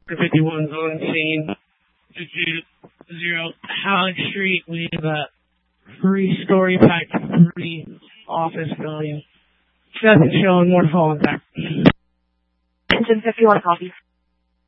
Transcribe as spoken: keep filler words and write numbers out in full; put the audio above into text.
fifty-one's on scene. Zero Howard Street. We have a three-story packed three office building. Doesn't show more falling back. Engine fifty-one, copy.